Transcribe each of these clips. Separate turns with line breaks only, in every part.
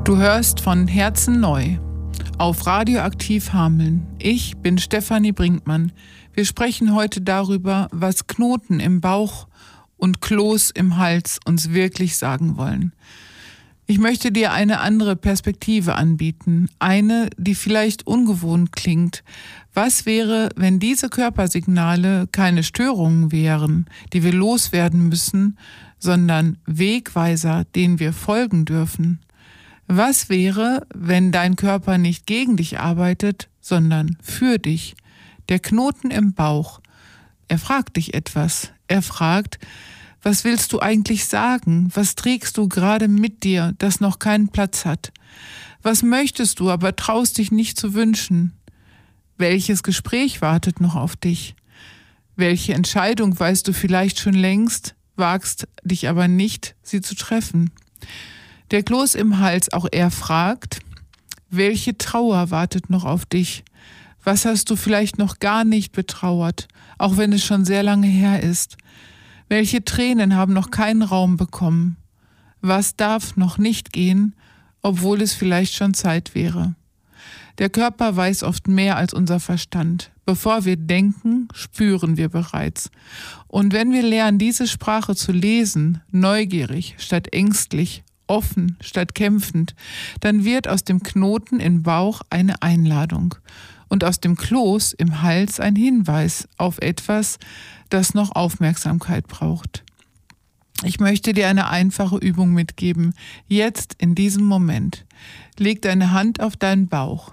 Du hörst von Herzen neu auf Radioaktiv Hameln. Ich bin Stefanie Brinkmann. Wir sprechen heute darüber, was Knoten im Bauch und Kloß im Hals uns wirklich sagen wollen. Ich möchte dir eine andere Perspektive anbieten, eine, die vielleicht ungewohnt klingt. Was wäre, wenn diese Körpersignale keine Störungen wären, die wir loswerden müssen, sondern Wegweiser, denen wir folgen dürfen? Was wäre, wenn dein Körper nicht gegen dich arbeitet, sondern für dich? Der Knoten im Bauch, er fragt dich etwas. Er fragt, was willst du eigentlich sagen? Was trägst du gerade mit dir, das noch keinen Platz hat? Was möchtest du, aber traust dich nicht zu wünschen? Welches Gespräch wartet noch auf dich? Welche Entscheidung weißt du vielleicht schon längst, wagst dich aber nicht, sie zu treffen? Der Kloß im Hals, auch er fragt, welche Trauer wartet noch auf dich? Was hast du vielleicht noch gar nicht betrauert, auch wenn es schon sehr lange her ist? Welche Tränen haben noch keinen Raum bekommen? Was darf noch nicht gehen, obwohl es vielleicht schon Zeit wäre? Der Körper weiß oft mehr als unser Verstand. Bevor wir denken, spüren wir bereits. Und wenn wir lernen, diese Sprache zu lesen, neugierig statt ängstlich, offen statt kämpfend, dann wird aus dem Knoten im Bauch eine Einladung und aus dem Kloß im Hals ein Hinweis auf etwas, das noch Aufmerksamkeit braucht. Ich möchte dir eine einfache Übung mitgeben, jetzt in diesem Moment. Leg deine Hand auf deinen Bauch.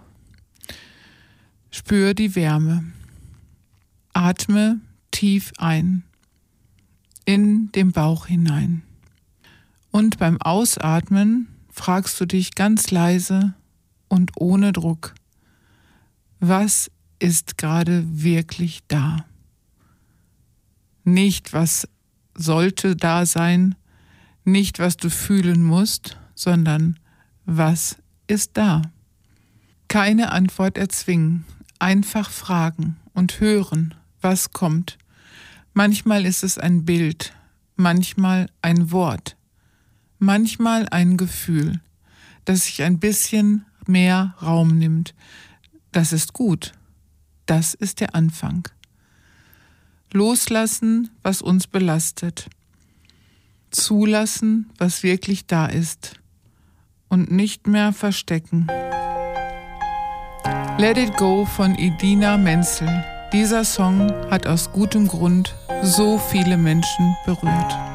Spür die Wärme. Atme tief ein, in den Bauch hinein. Und beim Ausatmen fragst du dich ganz leise und ohne Druck, was ist gerade wirklich da? Nicht, was sollte da sein, nicht, was du fühlen musst, sondern was ist da? Keine Antwort erzwingen, einfach fragen und hören, was kommt. Manchmal ist es ein Bild, manchmal ein Wort. Manchmal ein Gefühl, das sich ein bisschen mehr Raum nimmt. Das ist gut. Das ist der Anfang. Loslassen, was uns belastet. Zulassen, was wirklich da ist. Und nicht mehr verstecken. Let It Go von Idina Menzel. Dieser Song hat aus gutem Grund so viele Menschen berührt.